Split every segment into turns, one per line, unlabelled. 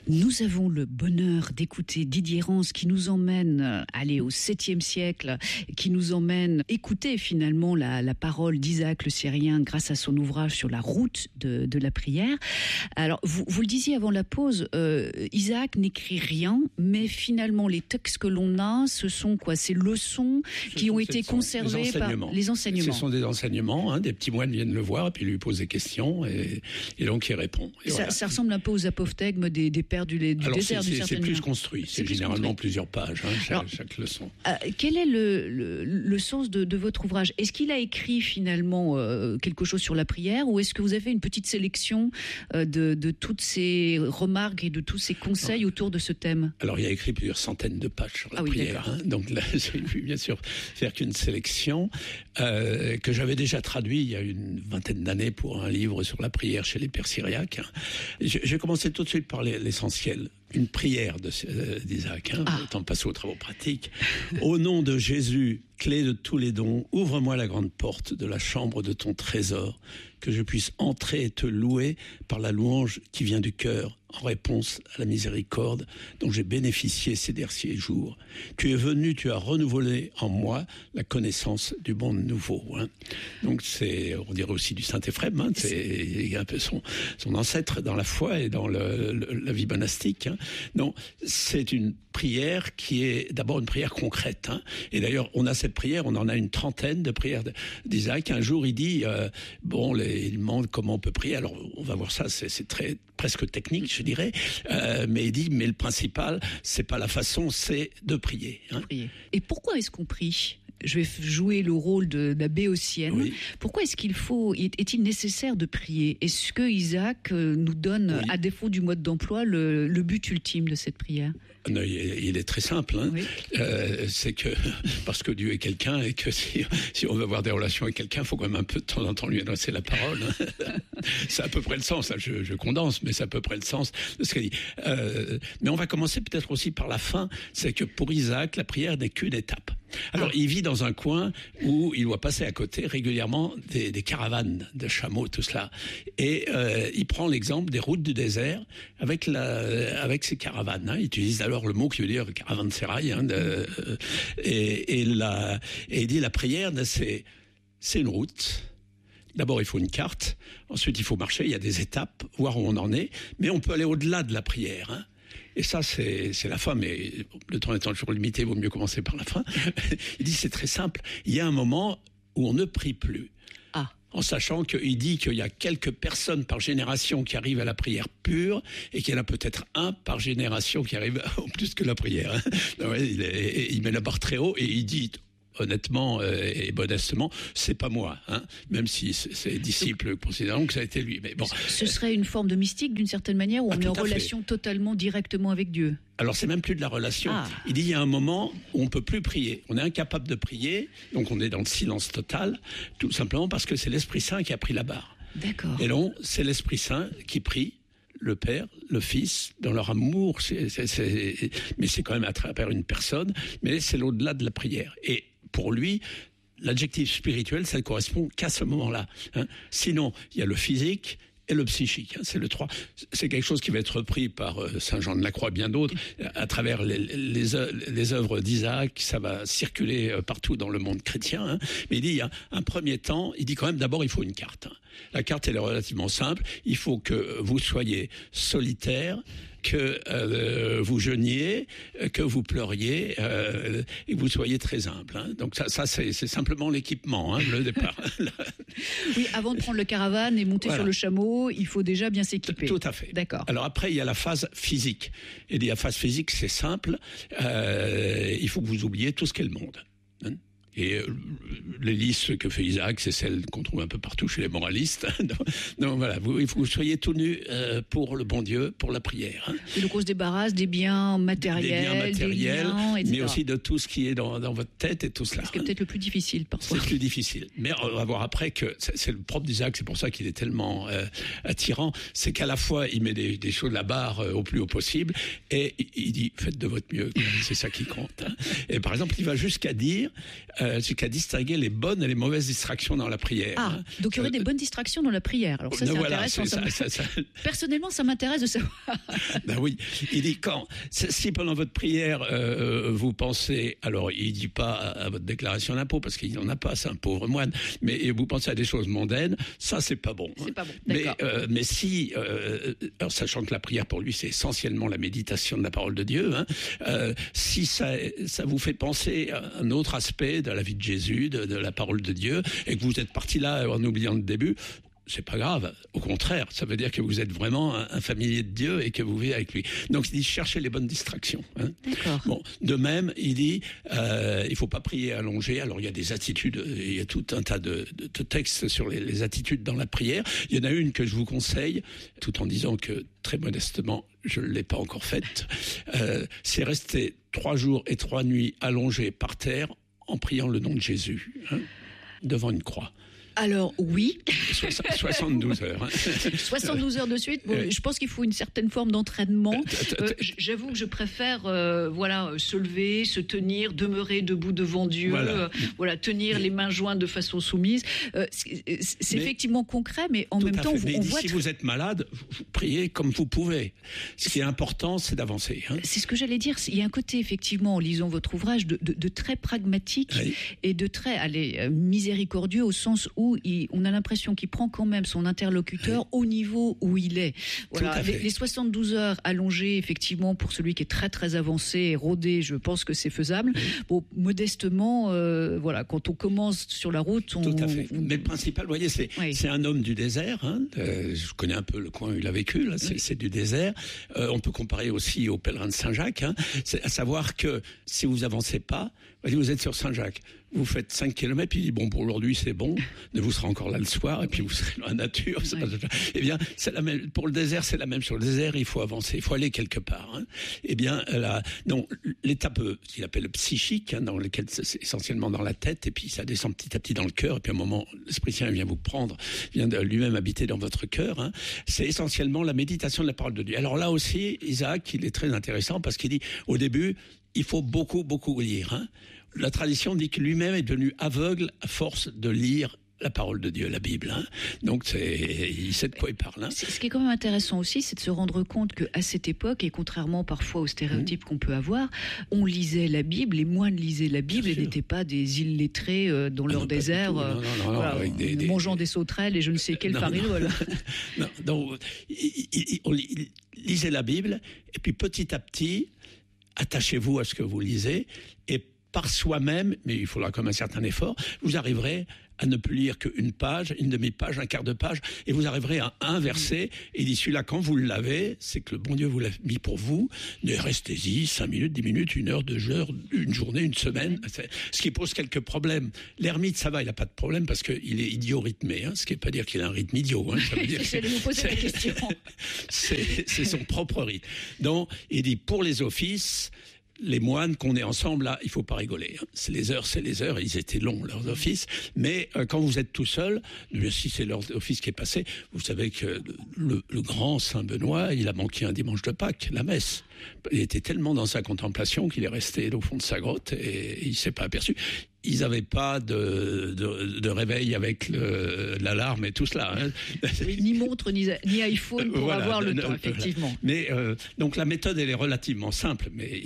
Nous avons le bonheur d'écouter Didier Rance qui nous emmène au 7e siècle, qui nous emmène écouter finalement la parole d'Isaac le Syrien grâce à son ouvrage sur la route de la prière. Alors, vous le disiez avant la pause, Isaac n'écrit rien, mais finalement les textes que l'on a, ce sont quoi? Ces leçons qui ont été conservées par les enseignements.
Ce sont des enseignements, des petits moines viennent le voir et puis lui posent des questions et donc il répond. Et
ça,
voilà.
Ça ressemble un peu aux apophthegmes des pères du désert du
c'est plus construit, c'est généralement plusieurs pages, chaque leçon.
Quel est le sens de votre ouvrage? Est-ce qu'il a écrit finalement quelque chose sur la prière, ou est-ce que vous avez une petite sélection de toutes ces remarques et de tous ces conseils autour de ce thème?
Alors il a écrit plusieurs centaines de pages sur la prière, donc là j'ai pu bien sûr faire qu'une sélection que j'avais déjà traduit il y a une vingtaine d'années pour un livre sur la prière chez les Pères syriaques. J'ai commencé tout de suite par l'essentiel. Une prière d'Isaac, autant passer aux travaux pratiques. Au nom de Jésus, clé de tous les dons, ouvre-moi la grande porte de la chambre de ton trésor, que je puisse entrer et te louer par la louange qui vient du cœur, en réponse à la miséricorde dont j'ai bénéficié ces derniers jours. Tu es venu, tu as renouvelé en moi la connaissance du monde nouveau. Donc c'est, on dirait aussi du Saint-Éphrem, c'est un peu son ancêtre dans la foi et dans la vie monastique. Non, c'est une prière qui est d'abord une prière concrète. Et d'ailleurs, on a cette prière, on en a une trentaine de prières d'Isaac. Un jour, il dit, il demande comment on peut prier. Alors, on va voir ça, c'est presque technique, je dirais. Mais il dit, mais le principal, c'est pas la façon, c'est de prier.
Et pourquoi est-ce qu'on prie ? Je vais jouer le rôle de la béotienne. Oui. Pourquoi est-il nécessaire de prier? Est-ce que Isaac nous donne, à défaut du mode d'emploi, le but ultime de cette prière?
Non, il est très simple. C'est que parce que Dieu est quelqu'un et que si on veut avoir des relations avec quelqu'un, il faut quand même un peu de temps en temps lui adresser la parole. C'est à peu près le sens. Je condense, mais c'est à peu près le sens de ce qu'il dit. Mais on va commencer peut-être aussi par la fin. C'est que pour Isaac, la prière n'est qu'une étape. Alors, il vit dans un coin où il doit passer à côté régulièrement des caravanes de chameaux, tout cela. Et il prend l'exemple des routes du désert avec ces caravanes. Il utilise alors le mot qui veut dire caravansérail. Et il dit la prière, c'est une route. D'abord, il faut une carte. Ensuite, il faut marcher. Il y a des étapes, voir où on en est. Mais on peut aller au-delà de la prière. Et ça, c'est la fin, mais le temps étant toujours limité, il vaut mieux commencer par la fin. Il dit, c'est très simple, il y a un moment où on ne prie plus. En sachant qu'il dit qu'il y a quelques personnes par génération qui arrivent à la prière pure et qu'il y en a peut-être un par génération qui arrive au plus que la prière. Il met la barre très haut et il dit... honnêtement et modestement, c'est pas moi, même si ses disciples considèrent que ça a été lui. Mais bon,
ce serait une forme de mystique d'une certaine manière, où on est en relation totalement directement avec Dieu.
Alors c'est même plus de la relation. Il dit il y a un moment où on peut plus prier, on est incapable de prier, donc on est dans le silence total, tout simplement parce que c'est l'Esprit Saint qui a pris la barre.
D'accord.
Et donc c'est l'Esprit Saint qui prie. Le Père, le Fils, dans leur amour, mais c'est quand même à travers une personne, mais c'est l'au-delà de la prière. Et pour lui, l'adjectif spirituel, ça ne correspond qu'à ce moment-là. Sinon, il y a le physique et le psychique. C'est le 3. C'est quelque chose qui va être repris par Saint Jean de la Croix et bien d'autres. À travers les œuvres d'Isaac, ça va circuler partout dans le monde chrétien. Mais il dit, il y a un premier temps, il dit quand même, d'abord, il faut une carte. La carte, elle est relativement simple. Il faut que vous soyez solitaire, que vous jeûniez, que vous pleuriez et que vous soyez très humble. Donc ça c'est simplement l'équipement, le départ.
Oui, avant de prendre le caravane et monter sur le chameau, il faut déjà bien s'équiper.
Tout à fait.
D'accord.
Alors après, il y a la phase physique. Et la phase physique, c'est simple. Il faut que vous oubliez tout ce qu'est le monde. Et les listes que fait Isaac, c'est celles qu'on trouve un peu partout chez les moralistes. Donc voilà, il faut que vous soyez tout nus pour le bon Dieu, pour la prière.
Et donc on se débarrasse des biens matériels, des liens, etc.
Mais aussi de tout ce qui est dans votre tête et tout cela.
Ce qui est peut-être le plus difficile parfois.
C'est le plus difficile. Mais on va voir après que c'est le propre d'Isaac, c'est pour ça qu'il est tellement attirant, c'est qu'à la fois il met des choses de la barre au plus haut possible et il dit faites de votre mieux, c'est ça qui compte. Et par exemple, il va jusqu'à dire jusqu'à distinguer les bonnes et les mauvaises distractions dans la prière.
Ah, donc il y aurait des bonnes distractions dans la prière. Alors ça, c'est intéressant. Personnellement, ça m'intéresse de savoir.
Ben oui, il dit si pendant votre prière, vous pensez, alors il dit pas à votre déclaration d'impôt, parce qu'il n'en a pas, c'est un pauvre moine, mais vous pensez à des choses mondaines, ça c'est pas bon.
C'est pas bon, d'accord.
Mais si, alors sachant que la prière pour lui c'est essentiellement la méditation de la parole de Dieu, si ça vous fait penser à un autre aspect de la vie de Jésus, de la parole de Dieu, et que vous êtes parti là en oubliant le début, c'est pas grave. Au contraire, ça veut dire que vous êtes vraiment un familier de Dieu et que vous vivez avec lui. Donc, il dit cherchez les bonnes distractions.
D'accord.
Bon, de même, il dit il faut pas prier allongé. Alors, il y a des attitudes, il y a tout un tas de textes sur les attitudes dans la prière. Il y en a une que je vous conseille, tout en disant que très modestement, je ne l'ai pas encore faite. C'est rester 3 jours et 3 nuits allongés par terre en priant le nom de Jésus, devant une croix.
Alors oui.
72 heures.
72 heures de suite. Bon, je pense qu'il faut une certaine forme d'entraînement. J'avoue que je préfère se lever, se tenir, demeurer debout devant Dieu, tenir les mains jointes de façon soumise. C'est effectivement concret, mais en même temps, on voit...
Si vous êtes malade, vous priez comme vous pouvez. Ce qui est important, c'est d'avancer.
C'est ce que j'allais dire. Il y a un côté, effectivement, en lisant votre ouvrage, de très pragmatique et de très miséricordieux, au sens où on a l'impression qu'il prend quand même son interlocuteur au niveau où il est. Voilà. Les 72 heures allongées, effectivement, pour celui qui est très très avancé et rodé, je pense que c'est faisable. Bon, modestement, quand on commence sur la route,
Tout à fait. Mais le principal, vous voyez, c'est un homme du désert. Je connais un peu le coin où il a vécu. Là, c'est du désert. On peut comparer aussi au pèlerin de Saint-Jacques. C'est à savoir que si vous avancez pas, vous êtes sur Saint-Jacques. Vous faites 5 km, puis il dit, bon, pour aujourd'hui, c'est bon. Vous serez encore là le soir, et puis vous serez dans la nature. Eh bien, pour le désert, c'est la même chose. Le désert, il faut avancer, il faut aller quelque part. Eh bien, l'étape qu'il appelle psychique, dans lequel c'est essentiellement dans la tête, et puis ça descend petit à petit dans le cœur, et puis à un moment, l'Esprit Saint vient vous prendre, vient de lui-même habiter dans votre cœur. C'est essentiellement la méditation de la parole de Dieu. Alors là aussi, Isaac, il est très intéressant, parce qu'il dit, au début, il faut beaucoup, beaucoup lire. La tradition dit que lui-même est devenu aveugle à force de lire la parole de Dieu, la Bible. Donc, il sait de quoi il parle.
Ce qui est quand même intéressant aussi, c'est de se rendre compte qu'à cette époque, et contrairement parfois aux stéréotypes qu'on peut avoir, on lisait la Bible, les moines lisaient la Bible et n'étaient pas des illettrés dans leur désert, mangeant des sauterelles et je ne sais quelle farine.
Donc, on lisait la Bible, et puis petit à petit, attachez-vous à ce que vous lisez, et par soi-même, mais il faudra quand même un certain effort, vous arriverez à ne plus lire qu'une page, une demi-page, un quart de page, et vous arriverez à un verset, et il dit celui-là, quand vous l'avez, c'est que le bon Dieu vous l'a mis pour vous, ne restez-y 5 minutes, 10 minutes, 1 heure, 2 heures, une journée, une semaine, ce qui pose quelques problèmes. L'ermite, ça va, il n'a pas de problème, parce qu'il est idiot-rythmé, ce qui ne veut pas dire qu'il a un rythme idiot. Ça veut dire
j'allais vous poser la question.
C'est son propre rythme. Donc, il dit, pour les offices, les moines qu'on est ensemble, là, il faut pas rigoler. C'est les heures, ils étaient longs, leurs offices. Mais quand vous êtes tout seul, si c'est leur office qui est passé, vous savez que le grand Saint Benoît, il a manqué un dimanche de Pâques, la messe. Il était tellement dans sa contemplation qu'il est resté au fond de sa grotte et il s'est pas aperçu. Ils n'avaient pas de réveil avec l'alarme et tout cela.
Ni montre, ni iPhone pour avoir le temps, effectivement.
Mais donc la méthode, elle est relativement simple. Mais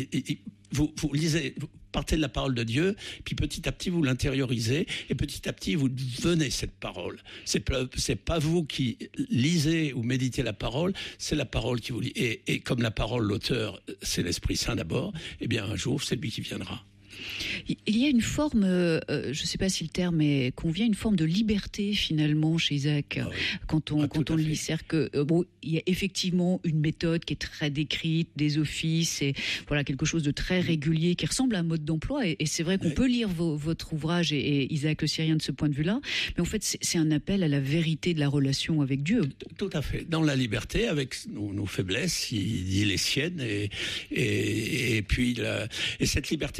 vous lisez, vous partez de la parole de Dieu, puis petit à petit vous l'intériorisez, et petit à petit vous devenez cette parole. C'est pas vous qui lisez ou méditez la parole, c'est la parole qui vous lit. Et comme la parole, l'auteur, c'est l'Esprit Saint d'abord, eh bien un jour c'est lui qui viendra.
Il y a une forme, je ne sais pas si le terme convient, une forme de liberté finalement chez Isaac quand on le lit. C'est-à-dire que il y a effectivement une méthode qui est très décrite, des offices, et voilà quelque chose de très régulier qui ressemble à un mode d'emploi. Et c'est vrai qu'on peut lire votre ouvrage et Isaac le Syrien de ce point de vue-là, mais en fait c'est un appel à la vérité de la relation avec Dieu.
Tout à fait. Dans la liberté, avec nos faiblesses, il dit les siennes, et puis et cette liberté d'ailleurs.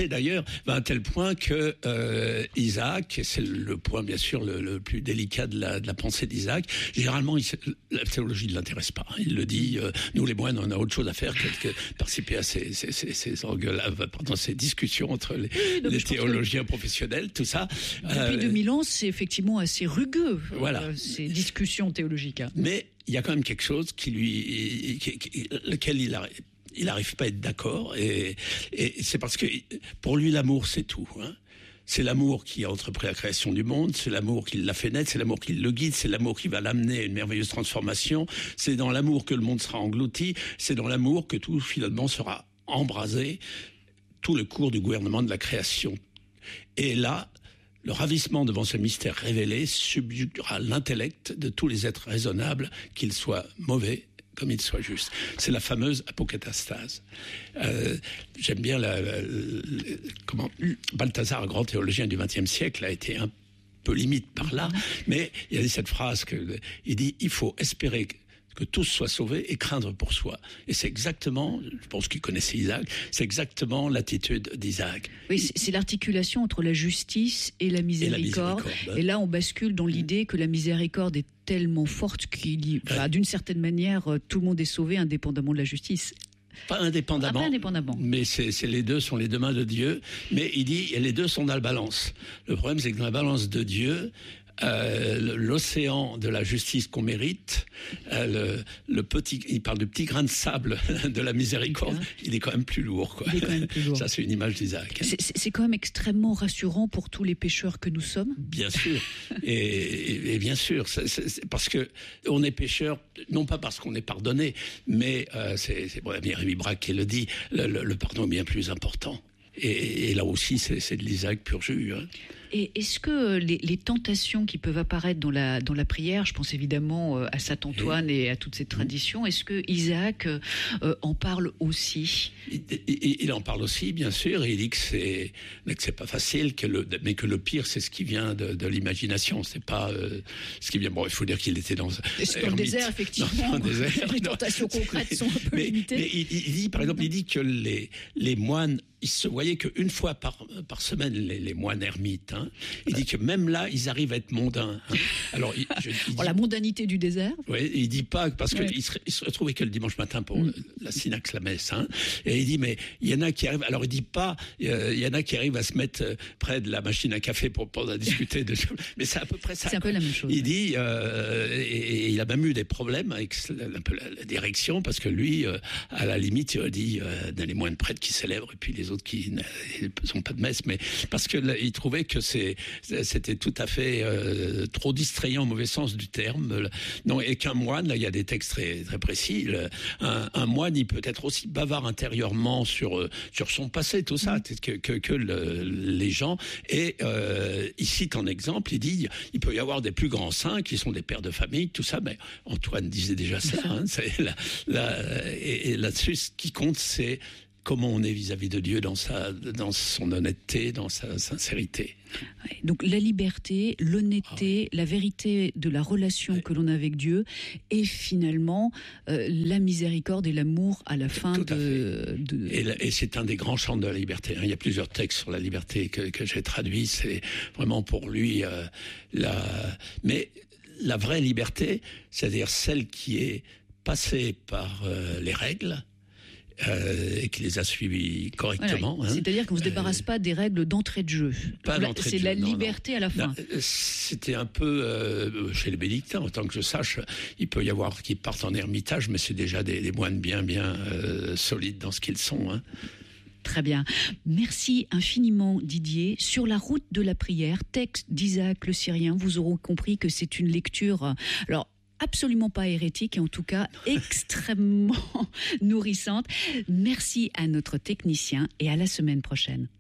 va à un tel point que Isaac, et c'est le point bien sûr le plus délicat de la pensée d'Isaac, généralement la théologie ne l'intéresse pas. Il le dit, nous les moines, on a autre chose à faire que participer à ces engueulades, pendant ces discussions entre les théologiens professionnels, tout ça.
Depuis 2000 ans, c'est effectivement assez rugueux,
voilà.
Ces discussions théologiques.
Mais il y a quand même quelque chose lequel il n'arrive pas à être d'accord, et c'est parce que pour lui l'amour c'est tout. Hein. C'est l'amour qui a entrepris la création du monde, c'est l'amour qui l'a fait naître, c'est l'amour qui le guide, c'est l'amour qui va l'amener à une merveilleuse transformation, c'est dans l'amour que le monde sera englouti, c'est dans l'amour que tout finalement sera embrasé, tout le cours du gouvernement de la création. Et là, le ravissement devant ce mystère révélé subjuguera l'intellect de tous les êtres raisonnables, qu'ils soient mauvais comme ils soient justes. C'est la fameuse apocatastase. J'aime bien comment Balthazar, grand théologien du XXe siècle, a été un peu limite par là, mais il y a cette phrase il dit « il faut espérer que tous soient sauvés et craindre pour soi ». Et c'est exactement, je pense qu'il connaissait Isaac, c'est exactement l'attitude d'Isaac.
Oui, c'est l'articulation entre la justice et la miséricorde. Et là, on bascule dans l'idée que la miséricorde est tellement forte d'une certaine manière, tout le monde est sauvé indépendamment de la justice.
Pas indépendamment, mais c'est les deux sont les deux mains de Dieu. Mais il dit, les deux sont dans la balance. Le problème, c'est que dans la balance de Dieu, l'océan de la justice qu'on mérite, il parle de petit grain de sable de la miséricorde, il est quand même plus lourd, quoi.
Il est quand même plus lourd.
Ça, c'est une image d'Isaac.
C'est quand même extrêmement rassurant pour tous les pécheurs que nous sommes.
Bien sûr, et bien sûr, c'est parce que on est pécheurs, non pas parce qu'on est pardonné, mais c'est Rémi Braque qui le dit, le pardon est bien plus important. Et là aussi, c'est de l'Isaac pur jus. Hein.
Et est-ce que les tentations qui peuvent apparaître dans la prière, je pense évidemment à saint Antoine et à toutes ces traditions, est-ce que Isaac en parle aussi ?
Il en parle aussi, bien sûr, et il dit que c'est pas facile, mais que le pire, c'est ce qui vient de l'imagination, c'est pas ce qui vient. Bon, il faut dire qu'il était dans
le désert, effectivement. Les tentations concrètes sont un peu limitées.
Mais il dit, par exemple, que les moines, ils se voyaient qu'une fois par semaine, les moines ermites. Hein. Il dit que même là, ils arrivent à être mondains. Hein. Alors,
la mondanité du désert.
Oui, il dit pas, parce qu'il se retrouvait que le dimanche matin pour la synaxe, la messe. Hein. Et il dit, mais il y en a qui arrivent, alors il dit pas, il y en a qui arrivent à se mettre près de la machine à café pour discuter de choses. Mais c'est à peu près ça.
C'est un peu la même chose.
Il dit, et il a même eu des problèmes avec un peu la direction, parce que lui, à la limite, il dit, dans les moines prêtres qui célèbrent, et puis les autres qui ne sont pas de messe, mais parce qu'il trouvait que c'était tout à fait trop distrayant au mauvais sens du terme. Non, et qu'un moine, là, il y a des textes très, très précis, un moine, il peut être aussi bavard intérieurement sur son passé, tout ça, que les gens. Et il cite en exemple, il dit, il peut y avoir des plus grands saints qui sont des pères de famille, tout ça, mais Antoine disait déjà ça. Hein, et là-dessus, ce qui compte, c'est comment on est vis-à-vis de Dieu dans son honnêteté, dans sa sincérité.
Donc la liberté, l'honnêteté, la vérité de la relation que l'on a avec Dieu et finalement la miséricorde et l'amour à la fin
Et c'est un des grands chants de la liberté. Il y a plusieurs textes sur la liberté que j'ai traduits. C'est vraiment pour lui mais la vraie liberté, c'est-à-dire celle qui est passée par les règles, et qui les a suivis correctement.
Voilà. C'est-à-dire qu'on ne se débarrasse pas des règles d'entrée de jeu. C'est la liberté à la fin.
C'était un peu, chez les bénédictins, autant que je sache, il peut y avoir qui partent en ermitage, mais c'est déjà des moines bien solides dans ce qu'ils sont. Hein.
Très bien. Merci infiniment Didier. Sur la route de la prière, texte d'Isaac le Syrien, vous aurez compris que c'est une lecture... Alors, absolument pas hérétique et en tout cas extrêmement nourrissante. Merci à notre technicien et à la semaine prochaine.